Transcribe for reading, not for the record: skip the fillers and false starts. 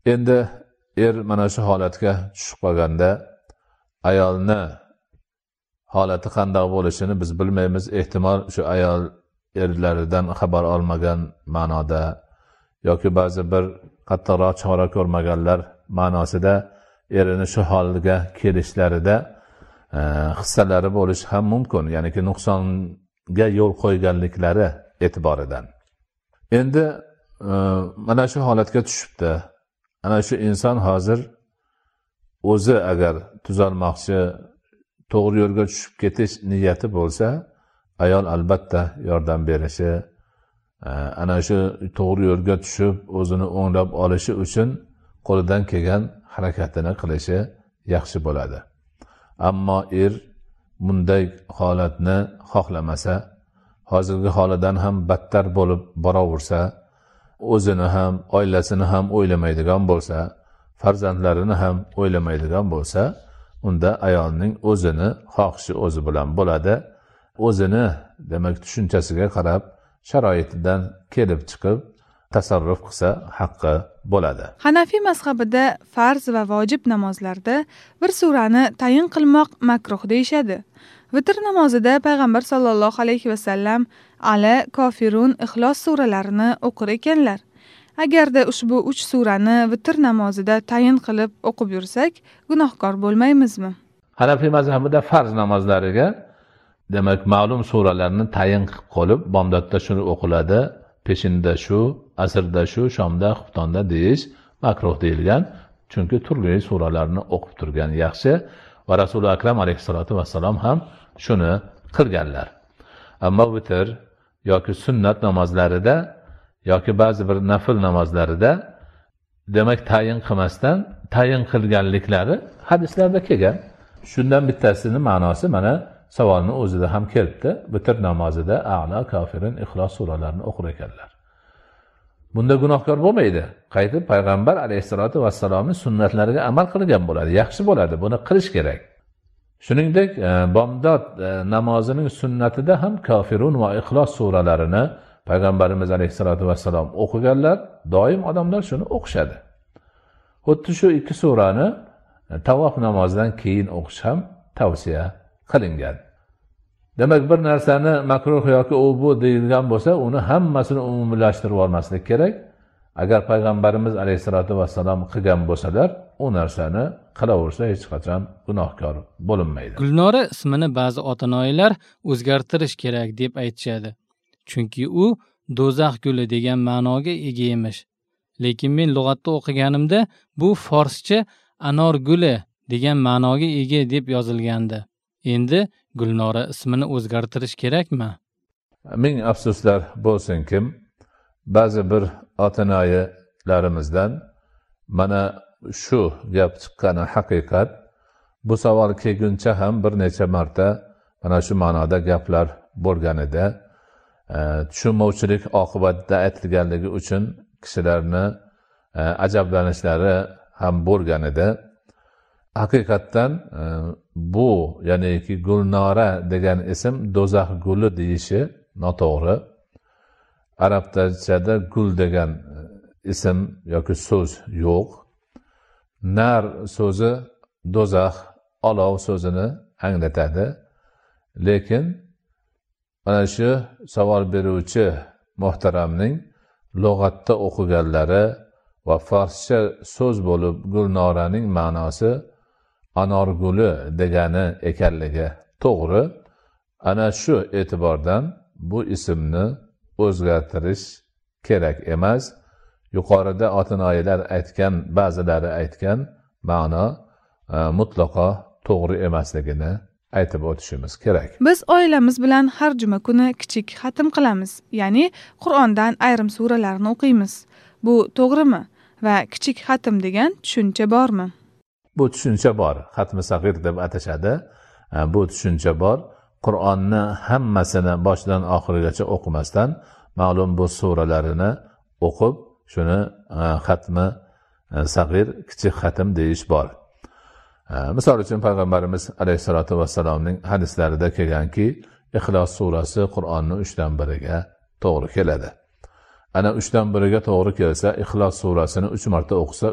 Endi mana shu holatga tushib qolganda ayolni holati qanday bo'lishini biz bilmaymiz. Ehtimol shu ayol erlaridan xabar olmagan ma'noda yoki ba'zi bir qattiqroq chora ko'rmaganlar ma'nosida erini shu holga kelishlarida hissalari bo'lishi ham mumkin. Ya'niki nuqsonga yo'l qo'yganliklari e'tiboridan. Endi mana shu holatga tushibdi. Ana shu inson hozir o'zi agar tuzalmoqchi, to'g'ri yo'lga tushib ketish niyati bo'lsa, ayol albatta yordam berishi, ana shu to'g'ri yo'lga tushib o'zini o'nglab olishi uchun qo'lidan kelgan harakatini qilishi yaxshi bo'ladi. Ammo bunday holatni xohlamasa, hozirgi holidan ham battar bo'lib boraversa, o'zini ham, oilasini ham o'ylamaydigan bo'lsa, farzandlarini ham o'ylamaydigan bo'lsa, unda ayolning o'zini xohishi o'zi bilan bo'ladi. O'zini, demak, tushunchasiga qarab, sharoitidan kelib chiqib tasarruf qilsa haqqi bo'ladi. Hanafiy mazhabida farz va vojib namozlarda bir surani tayin qilmoq makruh deyshadi. Vitr namozida payg'ambar sollallohu alayhi va sallam Ala, Kofirun, Ixlos suralarini o'qir ekanlar. Agarda ushbu 3 surani vitr namozida tayin qilib o'qib yursak, gunohkor bo'lmaymizmi? Hanafiy mazhabida farz namozlariga demak ma'lum suralarni tayin qilib qo'yib, bomdodda shuni o'qiladi, peshinda shu, asrda shu, shomda, xuftonda deyish makruh deyilgan. Chunki turli suralarni o'qib turgan yaxshi va Rasululloh akram alayhisolatu vassalom ham shuni qilganlar. Ammo vitr yoki sunnat namozlarida yoki ba'zi bir nafl namozlarida demak tayin qilmasdan tayin qilganliklari hadislarda kelgan. Shundan bittasini ma'nosi mana savolni o'zida ham kelibdi. Vitr namozida A'la, Kofirun, Ixlos suralarini o'qir ekanlar. Bunda gunohkor bo'lmaydi. Qaytib payg'ambar alayhisolatu vassalomning sunnatlariga amal qilgan bo'ladi. Yaxshi bo'ladi. Buni qilish kerak. Shuningdek, bomdod namozining sunnatida ham Kofirun va Ixlos suralarini payg'ambarimiz alayhisolatu vassalom o'qiganlar, doim odamlar shuni o'qishadi. Xuddi shu 2 surani tavof namozidan keyin o'qish ham tavsiya qilingan. Demak, bir narsani makruh yoki u bu deyilgan bo'lsa, uni hammasini umumiylashtirib olmaslik kerak. Agar payg'ambarimiz alayhisolatu vassalom qilgan bo'lsalar, u narsani qilaversa hech qachon gunohkor bo'linmaydi. Gulnora ismini ba'zi ota-onalar o'zgartirish kerak deb aytishadi. Chunki u do'zax guli degan ma'noga ega emish. Lekin men lug'atda o'qiganimda bu forscha anor guli degan ma'noga ega deb yozilgandi. Endi Gulnora ismini o'zgartirish kerakmi? Ming afsuslar bo'lsin-ki, ba'zi bir ota-onalarimizdan mana shu gap chiqqani haqiqat. Bu savol kelguncha ham bir necha marta mana shu ma'noda gaplar bo'lgan edi. Tushunmovchilik oqibatida aytilganligi uchun kishilarni ajablanishlari ham bo'lgan edi. Haqiqatdan bu, ya'niki Gulnora degan ism do'zax guli deyishi noto'g'ri. Arabchada gul degan ism yoki so'z yo'q. Nar so'zi do'zax, olov so'zini anglatadi. Lekin mana shu savol beruvchi muhtaramning lug'atda o'qiganlari va farscha so'z bo'lib Gulnoraning ma'nosi anor guli degani ekanligi to'g'ri. Ana shu e'tibordan bu ismni o'zgartirish kerak emas. Yuqorida ota-onalar aytgan, ba'zilari aytgan ma'no mutlaqo to'g'ri emasligini aytib o'tishimiz kerak. Biz oilamiz bilan har juma kuni kichik xatm qilamiz, ya'ni Qur'ondan ayrim suralarni o'qiymiz. Bu to'g'rimi? Va kichik xatm degan tushuncha bormi? Bu tushuncha bor. Xatmi sag'ir deb atashadi. Bu tushuncha bor. Qur'onni hammasini boshidan oxirigacha o'qimasdan ma'lum bu suralarini o'qib, shuni xatmi sag'ir, kichik xatm deyish bor. Misol uchun payg'ambarimiz alayhisolatu vassalomning hadislarida kelganki, Ixlos surasi Qur'onning 3dan 1ga to'g'ri keladi. Ana 3dan 1ga to'g'ri kelsa, Ixlos surasini 3 marta o'qisa